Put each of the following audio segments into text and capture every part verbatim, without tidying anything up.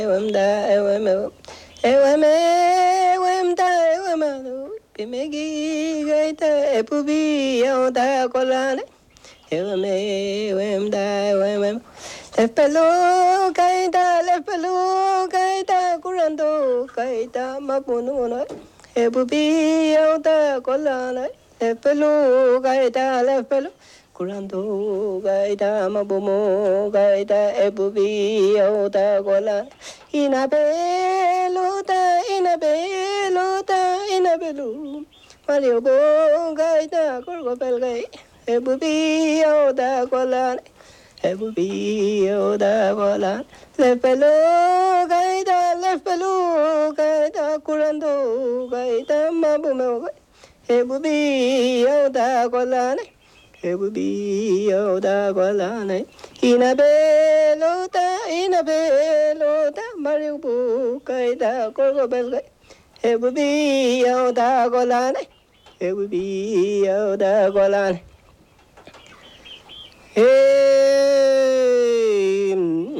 Em da em em em em da em Pimegi gaita epubi da colane em em da em em Lepelo gaita lepelo gaita curando gaita mapunu no epubi da colane lepelo gaita lepelo curando gaita mabumo gaita epubi da colane Inabelota, inabelota, inabelu. Mario bo gaita corgo belgai. Ebubi oda golan. Ebubi oda golan. Lepelo gaita, lepelo gaita curando gaita mabumo. Ebubi oda golan. Ebubi oda golan. Inabelota, inabelota, Mario Bukaida, Corgo Belga, Ebubi Oda Golan, Ebubi Oda Golan. Hey,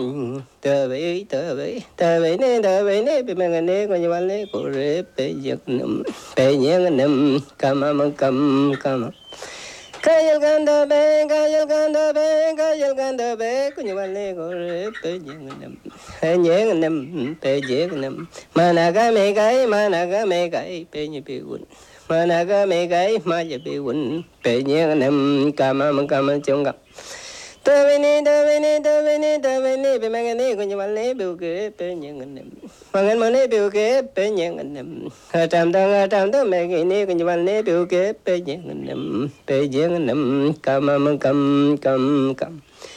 tờ bể, tờ bể, tờ bể nè, tờ bể nè, bị mang nè, coi như bạn nè, cô rể, bể giật nằm, bể nhang nằm, cầm âm cầm cầm. Kayal ganda be, kayal ganda be, kayal ganda be, kunyu bale gore pe jenganam, pe jenganam, pe jenganam. Managa me gai, managa me gai, pe nyepiun. Managa me gai, ma nyepiun, pe jenganam, kama kama chungam. Tavini, tavini, tavini, tavini, pe mangani kunyu bale buke pe jenganam. Mangan mane buke pe jenganam. Tam tang tam tang me gini kunyu bale buke pe jenganam. Pe jenganam, kama kam kam kam.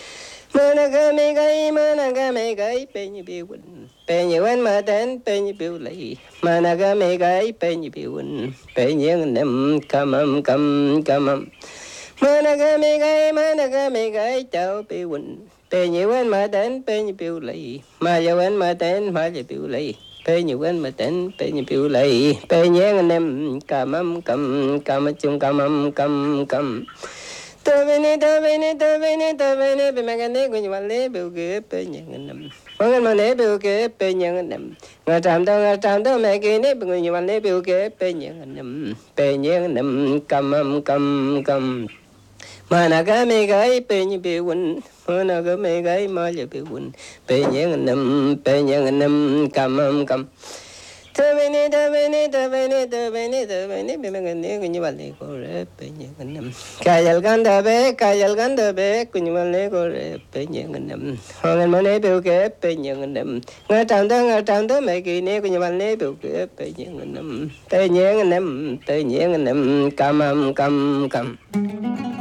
Managa me gai, managa me gai, pe nyepiun. Pe nyewan matan, pe nyepiulai. Managa me gai, pe nyepiun. Pe jenganam, kama kam kam. Managa me gai, managa me gai, chao pi quỳnh. Pe nhiều anh mà đến, pe nhiều piu lì. Mà giàu anh mà đến, mà nhiều piu lì. Pe nhiều anh mà đến, pe nhiều piu lì. Pe nhang anh em, cầm âm cầm, cầm chung cầm âm cầm cầm. Tơ bên này, tơ bên này, tơ bên này, tơ bên này, pe mang anh ấy của nhiều anh lấy piu kia, pe nhang anh em. Mang anh mà lấy piu kia, pe nhang anh em. Ngà tràm tơ, ngà tràm tơ mẹ kia nếp, người nhiều anh lấy piu kia, pe nhang anh em. Pe nhang anh em, cầm âm cầm cầm. Managa me gai pe nyi pe wun, managa me gai ma le pe wun, pe nyang nam, pe nyang nam, kam kam. Tavene tavene tavene tavene tavene be mangane kunyi wale ko re pe nyang nam. Kayal ganda be, kayal ganda be kunyi wale ko re pe nyang nam. Hongan mane pe ke pe nyang nam. Nga tam ta nga tam ta me ki ne kunyi wale pe ke pe nyang nam. Pe nyang nam, pe nyang nam, kam kam kam.